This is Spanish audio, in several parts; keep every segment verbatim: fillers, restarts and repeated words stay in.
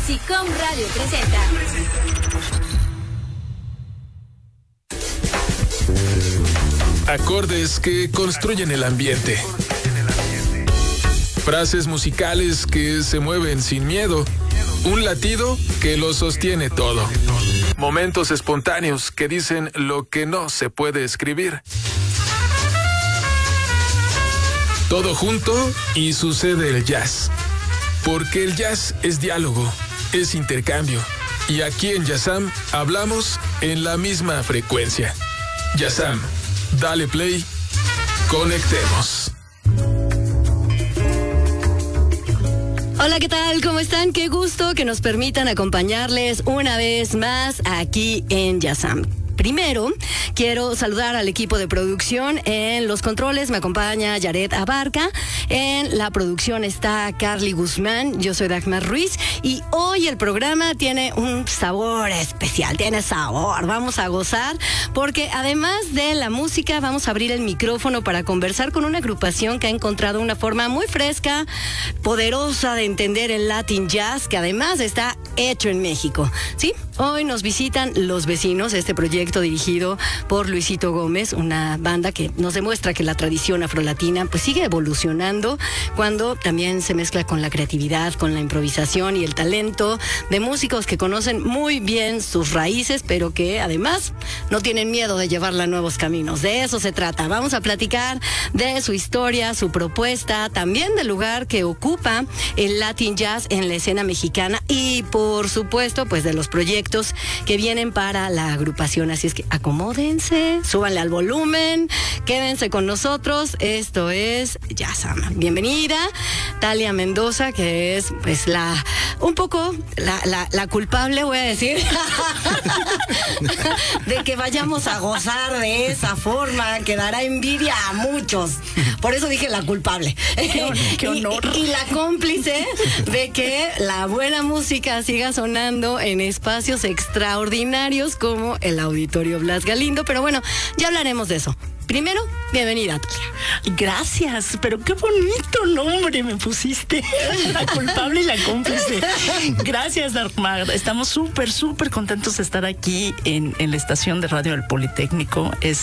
Musicom Radio presenta. Acordes que construyen el ambiente. Frases musicales que se mueven sin miedo. Un latido que lo sostiene todo. Momentos espontáneos que dicen lo que no se puede escribir. Todo junto y sucede el jazz. Porque el jazz es diálogo, es intercambio. Y aquí en Jazzam hablamos en la misma frecuencia. Jazzam, dale play, conectemos. Hola, ¿qué tal? ¿Cómo están? Qué gusto que nos permitan acompañarles una vez más aquí en Jazzam. Primero, quiero saludar al equipo de producción. En los controles me acompaña Yaret Abarca. En la producción está Carly Guzmán. Yo soy Dagmar Ruiz. Y hoy el programa tiene un sabor especial. Tiene sabor. Vamos a gozar porque además de la música, vamos a abrir el micrófono para conversar con una agrupación que ha encontrado una forma muy fresca, poderosa de entender el Latin Jazz, que además está hecho en México. ¿Sí? Hoy nos visitan Los Vecinos, este proyecto dirigido por Luisito Gómez, una banda que nos demuestra que la tradición afrolatina pues sigue evolucionando cuando también se mezcla con la creatividad, con la improvisación y el talento de músicos que conocen muy bien sus raíces, pero que además no tienen miedo de llevarla a nuevos caminos. De eso se trata. Vamos a platicar de su historia, su propuesta, también del lugar que ocupa el Latin Jazz en la escena mexicana y por supuesto pues de los proyectos que vienen para la agrupación. Así es que acomódense, súbanle al volumen, quédense con nosotros. Esto es Jazzam. Bienvenida Talia Mendoza, que es pues la un poco la, la, la culpable, voy a decir, de que vayamos a gozar de esa forma que dará envidia a muchos. Por eso dije la culpable. Qué, honor, qué honor. Y, y la cómplice de que la buena música siga sonando en espacios extraordinarios como el Auditorio Blas Galindo, pero bueno, ya hablaremos de eso. Primero, bienvenida, Talia. Gracias, pero qué bonito nombre me pusiste. La culpable y la cómplice. Gracias, Dagmar. Estamos súper, súper contentos de estar aquí en, en la estación de radio del Politécnico. Es...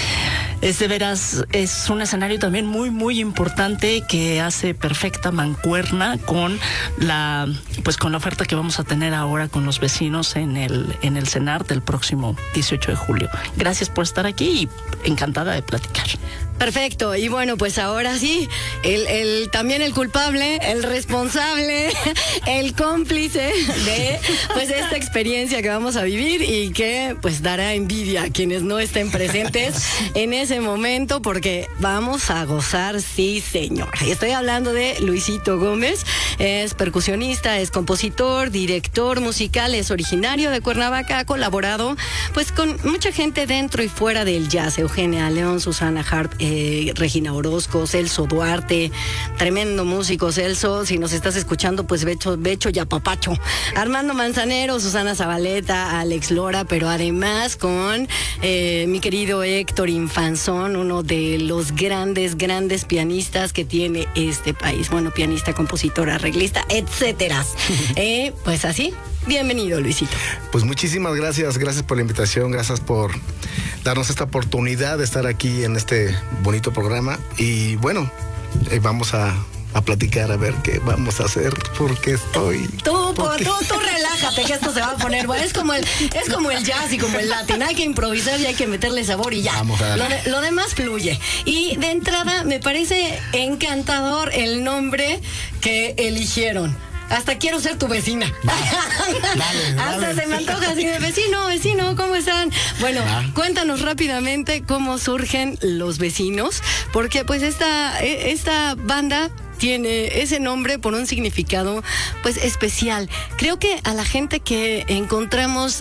Es de veras, es un escenario también muy, muy importante que hace perfecta mancuerna con la, pues con la oferta que vamos a tener ahora con Los Vecinos en el, en el CENART del próximo dieciocho de julio. Gracias por estar aquí y encantada de platicar. Perfecto, y bueno, pues ahora sí, el, el también el culpable, el responsable, el cómplice de pues esta experiencia que vamos a vivir y que pues dará envidia a quienes no estén presentes en ese momento, porque vamos a gozar, sí señor. Estoy hablando de Luisito Gómez, es percusionista, es compositor, director musical, es originario de Cuernavaca, ha colaborado pues con mucha gente dentro y fuera del jazz, Eugenia León, Susana Hart, Eh, Regina Orozco, Celso Duarte, tremendo músico Celso, si nos estás escuchando pues becho, becho y apapacho, Armando Manzanero, Susana Zabaleta, Alex Lora, pero además con eh, mi querido Héctor Infanzón, uno de los grandes, grandes pianistas que tiene este país, bueno, pianista, compositor, arreglista, etcétera. eh, pues así, bienvenido, Luisito. Pues muchísimas gracias, gracias por la invitación, gracias por darnos esta oportunidad de estar aquí en este bonito programa y bueno, eh, vamos a, a platicar a ver qué vamos a hacer porque estoy... Tú, porque... tú, tú relájate que esto se va a poner bueno, es como el, es como el jazz y como el latín, hay que improvisar y hay que meterle sabor y ya. Vamos a lo, de, lo demás fluye. Y de entrada me parece encantador el nombre que eligieron. Hasta quiero ser tu vecina. Dale, dale, Hasta dale. se me antoja así de vecino, vecino, ¿cómo están? Bueno, Ah. cuéntanos rápidamente cómo surgen Los Vecinos, porque pues esta, esta banda tiene ese nombre por un significado pues especial. Creo que a la gente que encontramos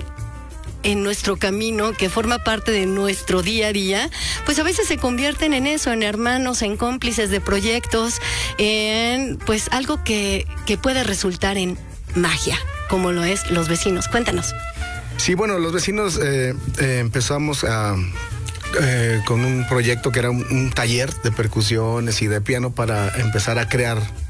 en nuestro camino, que forma parte de nuestro día a día, pues a veces se convierten en eso, en hermanos, en cómplices de proyectos, en pues algo que, que puede resultar en magia, como lo es Los Vecinos. Cuéntanos. Sí, bueno, Los Vecinos eh, eh, empezamos a... Eh, con un proyecto que era un, un taller de percusiones y de piano para empezar a crear